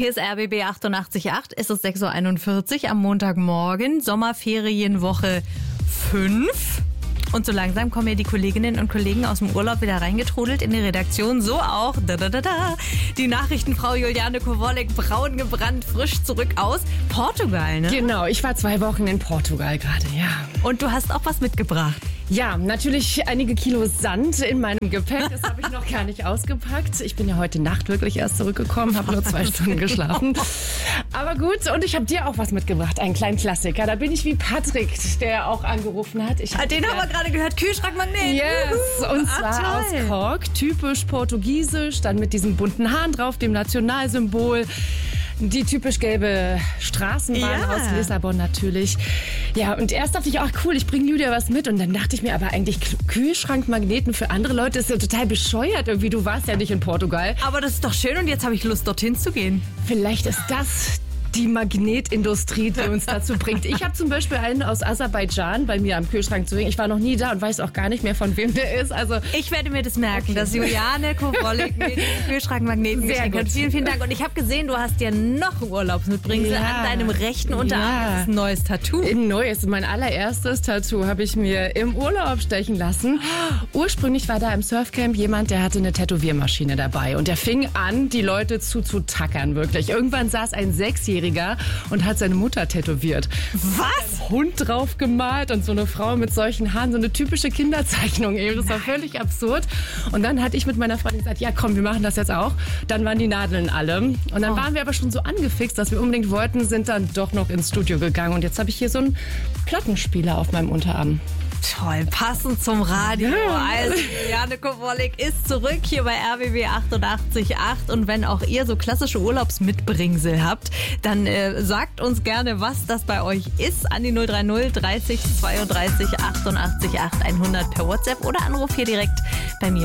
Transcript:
Hier ist RBB 88.8. Es ist 6.41 Uhr am Montagmorgen, Sommerferienwoche 5. Und so langsam kommen ja die Kolleginnen und Kollegen aus dem Urlaub wieder reingetrudelt in die Redaktion. So auch die Nachrichtenfrau Juliane Kowalek, braun gebrannt, frisch zurück aus Portugal, ne? Genau, ich war 2 Wochen in Portugal gerade, ja. Und du hast auch was mitgebracht. Ja, natürlich einige Kilo Sand in meinem Gepäck. Das habe ich noch gar nicht ausgepackt. Ich bin ja heute Nacht wirklich erst zurückgekommen, habe nur 2 Stunden geschlafen. Aber gut, und ich habe dir auch was mitgebracht, einen kleinen Klassiker. Da bin ich wie Patrick, der auch angerufen hat. Den haben wir gerade gehört, Kühlschrankmagnet. Yes, und zwar aus Kork, typisch portugiesisch, dann mit diesem bunten Hahn drauf, dem Nationalsymbol. Die typisch gelbe Straßenbahn aus Lissabon natürlich. Ja, und erst dachte ich, ach cool, ich bringe Julia was mit. Und dann dachte ich mir, aber eigentlich Kühlschrankmagneten für andere Leute ist ja total bescheuert irgendwie. Du warst ja nicht in Portugal. Aber das ist doch schön und jetzt habe ich Lust, dorthin zu gehen. Vielleicht ist das die Magnetindustrie, die uns dazu bringt. Ich habe zum Beispiel einen aus Aserbaidschan bei mir am Kühlschrank zu hängen. Ich war noch nie da und weiß auch gar nicht mehr, von wem der ist. Also ich werde mir das merken, dass Juliane Kowalek mir den Kühlschrankmagneten geschenkt hat. Vielen, vielen Dank. Und ich habe gesehen, du hast dir noch ein Urlaubsmitbringsel an deinem rechten Unterarm. Das ist ein neues Tattoo. Ein neues, mein allererstes Tattoo habe ich mir im Urlaub stechen lassen. Ursprünglich war da im Surfcamp jemand, der hatte eine Tätowiermaschine dabei. Und der fing an, die Leute zu tackern, wirklich. Irgendwann saß ein 6-Jähriger und hat seine Mutter tätowiert. Was? Ein Hund drauf gemalt und so eine Frau mit solchen Haaren, so eine typische Kinderzeichnung eben. Das war völlig absurd. Und dann hatte ich mit meiner Freundin gesagt, ja komm, wir machen das jetzt auch. Dann waren die Nadeln alle. Und dann waren wir aber schon so angefixt, dass wir unbedingt wollten, sind dann doch noch ins Studio gegangen. Und jetzt habe ich hier so einen Plattenspieler auf meinem Unterarm. Toll, passend zum Radio. Ja. Also, Juliane Kowalek ist zurück hier bei RBB 88.8. Und wenn auch ihr so klassische Urlaubsmitbringsel habt, dann sagt uns gerne, was das bei euch ist. An die 030 30 32 88 8 100 per WhatsApp oder Anruf hier direkt bei mir.